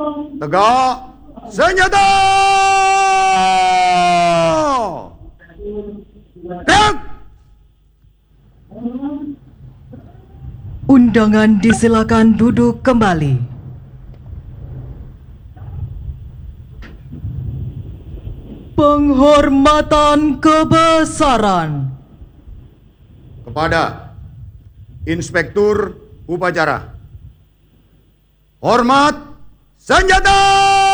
Tegak senjata! Gerak! Undangan disilakan duduk kembali. Penghormatan kebesaran Kepada Inspektur Upacara. Hormat senjata!